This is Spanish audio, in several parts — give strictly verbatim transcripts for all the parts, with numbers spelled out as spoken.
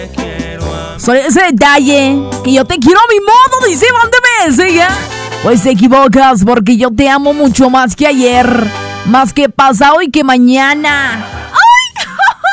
Solo ese detalle, que yo te quiero a mi modo, dice Iván de Mesa. Pues te equivocas, porque yo te amo mucho más que ayer, más que pasado y que mañana. ¡Ay!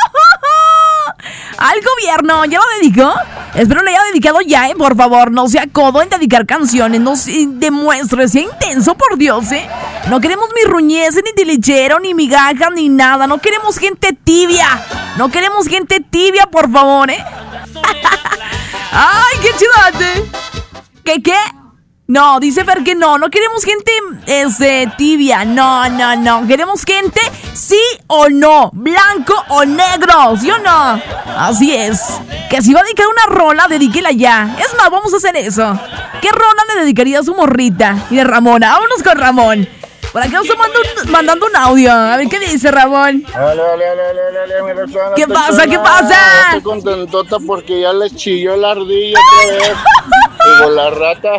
Al gobierno, ¿ya lo dedicó? Espero le haya dedicado ya, ¿eh? Por favor, no sea codo en dedicar canciones, no se demuestre, sea intenso, por Dios, ¿eh? No queremos mi ruñese, ni tilichero, ni migajas, ni nada. No queremos gente tibia. No queremos gente tibia, por favor, ¿eh? ¡Ay, qué chidate! ¿Qué, qué? No, dice Fer que no, no queremos gente este, tibia, no, no, no, queremos gente sí o no, blanco o negro, ¿sí o no? Así es, que si va a dedicar una rola, dedíquela ya, es más, vamos a hacer eso. ¿Qué rola le dedicaría a su morrita? Y de Ramona, vámonos con Ramón. Por acá nos está mandando, mandando un audio, a ver qué dice Ramón. Dale, dale, dale, dale, dale, mi Roxana, ¿Qué pasa, qué pasa? Estoy contentota porque ya les chilló la ardilla otra vez. Digo, la rata.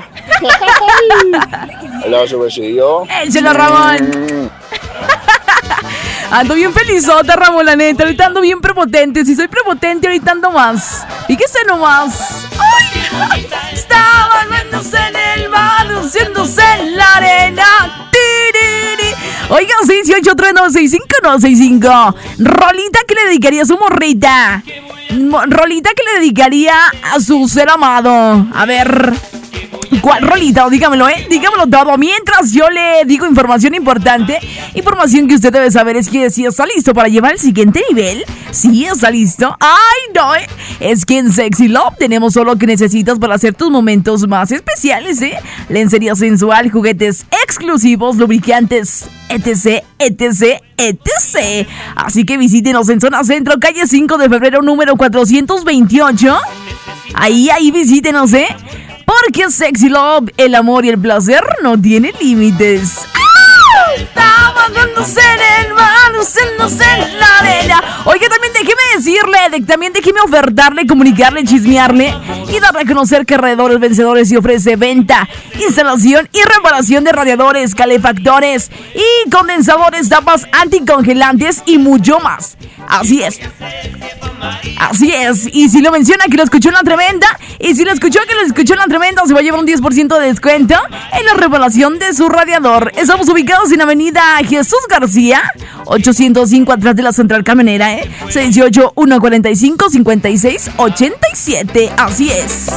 Le su besillo. Échelo, Ramón. Ando bien felizota, Ramón, la neta. Ahorita ando bien prepotente. Si soy prepotente, ahorita ando más. Fíjese nomás. ¡Ay! Estaban bañándose en el mar, luciéndose en la arena. ¡Tiriri! Oigan, seis ocho tres nueve seis cinco nueve seis cinco. Rolita que le dedicaría a su morrita. Rolita que le dedicaría a su ser amado. A ver, ¿cuál rolita? Dígamelo, ¿eh? Dígamelo todo. Mientras yo le digo información importante. Información que usted debe saber es que si está listo para llevar el siguiente nivel. Si está listo. ¡Ay, no! ¿eh? Es que en Sexy Love tenemos todo lo que necesitas para hacer tus momentos más especiales, ¿eh? Lencería sensual, juguetes exclusivos, lubricantes, etc, etc, etc. Así que visítenos en Zona Centro, calle cinco de febrero, número cuatrocientos veintiocho. Ahí, ahí visítenos, ¿eh? Porque Sexy Love, el amor y el placer no tienen límites. Estaba dándose en el mar, dándose en la arena. Oiga, también déjeme decirle, de, también déjeme ofertarle, comunicarle, chismearle y darle a conocer que Radiadores Vencedores se ofrece venta, instalación y reparación de radiadores, calefactores y condensadores, tapas anticongelantes y mucho más. Así es. Así es. Y si lo menciona que lo escuchó en la tremenda, y si lo escuchó que lo escuchó en la tremenda, se va a llevar un diez por ciento de descuento en la reparación de su radiador. Estamos ubicados en Avenida Jesús García, ochocientos cinco, atrás de la Central Camionera, ¿eh? seis ocho uno cuatro cinco cinco seis ocho siete. Así es.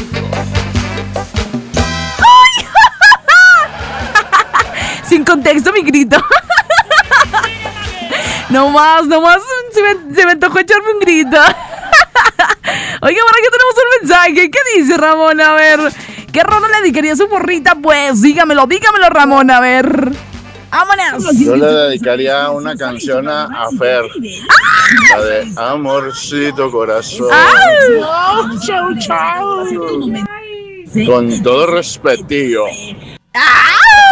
¡Ay! Sin contexto, mi grito. No más, no más, se me, se me antojó echarme un grito. Oiga, por aquí tenemos un mensaje. ¿Qué dice Ramón? A ver, ¿qué rola le dedicaría a su morrita? Pues dígamelo, dígamelo, Ramón, a ver. ¡Vámonos! Yo le dedicaría una canción a, a Fer. ¡Ah! La de Amorcito Corazón. ¡Ah! Oh, chau, chau. Con todo respetillo. ¡Ah!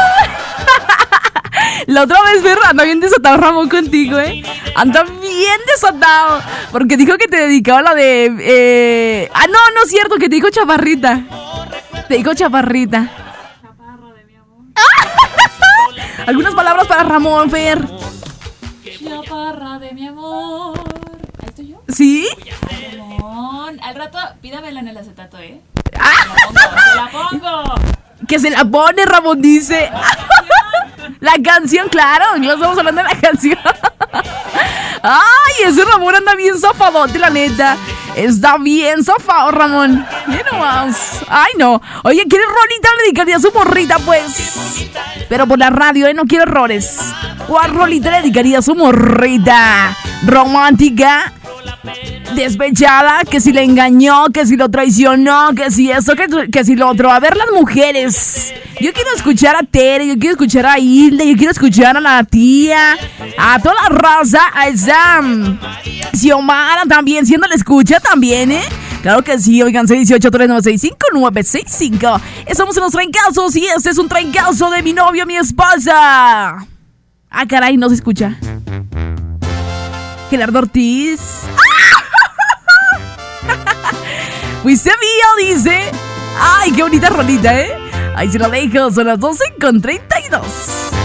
La otra vez, ver, anda bien desatado Ramón contigo, ¿eh? Anda bien desatado. Porque dijo que te dedicaba la de... Eh... Ah, no, no es cierto, que te dijo chaparrita. Te dijo chaparrita. Chaparra de mi amor. Algunas palabras para Ramón, Fer. Chaparra de mi amor. ¿Ahí estoy yo? ¿Sí? Ramón, al rato pídamela en el acetato, ¿eh? ¡Ah! Se la pongo, se la pongo. Que se la pone, Ramón dice. La canción, claro, ya estamos hablando de la canción. Ay, ese Ramón anda bien zafadote, la neta. Está bien zafado, Ramón. Mira nomás. Ay, no. Oye, ¿quieres rolita? Le dedicaría a su morrita, pues. Pero por la radio, ¿eh? No quiero errores. ¿Cuál rolita le dedicaría a su morrita? Romántica, despechada, que si le engañó, que si lo traicionó, que si eso, que, que si lo otro. A ver, las mujeres. Yo quiero escuchar a Tere, yo quiero escuchar a Hilda, yo quiero escuchar a la tía, a toda la raza, a Sam, Xiomara también, siendo la escucha también, ¿eh? Claro que sí, oigan, seis ocho tres nueve seis cinco nueve seis cinco. Estamos en los trancazos y este es un trancazo de mi novio, mi esposa. Ah, caray, no se escucha. Gerardo Ortiz. Fuiste mío, dice. Ay, qué bonita rolita, ¿eh? Ahí se la dejo, son las doce con treinta y dos.